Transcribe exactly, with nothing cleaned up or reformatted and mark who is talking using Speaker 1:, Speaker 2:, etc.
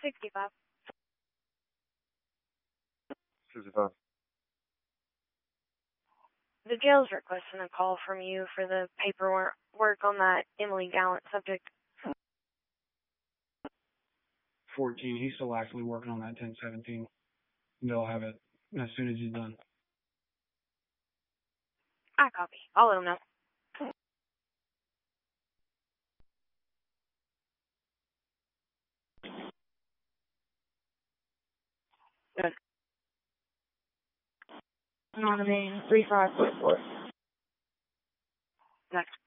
Speaker 1: sixty-five.
Speaker 2: sixty-five.
Speaker 1: The jail's requesting a call from you for the paperwork work on that Emily Gallant subject.
Speaker 3: fourteen. He's still actively working on that ten seventeen. They'll have it as soon as he's done.
Speaker 1: I copy. I'll let him know. Good. On the main, three five four four. Next.